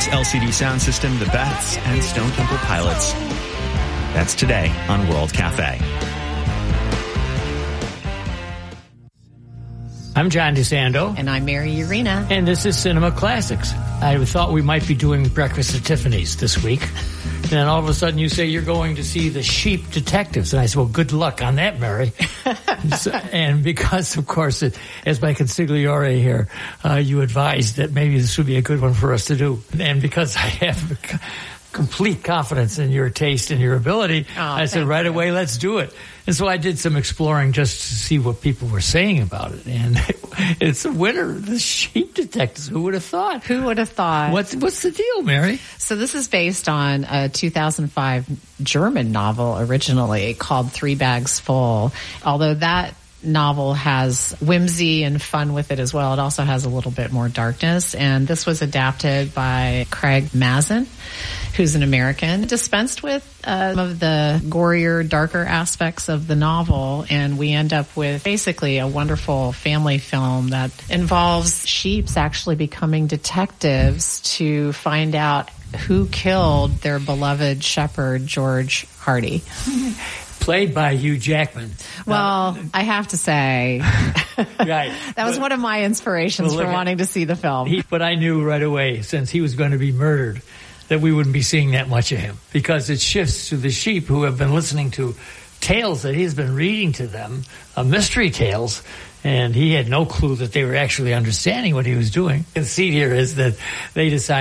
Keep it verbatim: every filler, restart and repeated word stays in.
plus L C D sound system, the Beths, and Stone Temple Pilots. That's today on World Cafe. I'm John DeSando. And I'm Mary Urena. And this is Cinema Classics. I thought we might be doing Breakfast at Tiffany's this week. And then all of a sudden you say you're going to see The Sheep Detectives. And I said, well, good luck on that, Mary. so, and because, of course, it, as my consigliere here, uh, you advised that maybe this would be a good one for us to do. And because I have complete confidence in your taste and your ability, oh, I said, right you. away, let's do it. And so I did some exploring just to see what people were saying about it. And it's a winner, The Sheep Detectives. Who would have thought? Who would have thought? What's, what's the deal, Mary? So this is based on a two thousand five German novel originally called Three Bags Full. Although that novel has whimsy and fun with it as well, it also has a little bit more darkness. And this was adapted by Craig Mazin, who's an American, dispensed with uh, some of the gorier, darker aspects of the novel, and we end up with basically a wonderful family film that involves sheeps actually becoming detectives to find out who killed their beloved shepherd, George Hardy. Played by Hugh Jackman. Well, uh, I have to say, right. that was but, one of my inspirations well, for wanting to see the film. He, but I knew right away, since he was going to be murdered, that we wouldn't be seeing that much of him, because it shifts to the sheep who have been listening to tales that he's been reading to them, uh, mystery tales, and he had no clue that they were actually understanding what he was doing. The conceit here is that they decided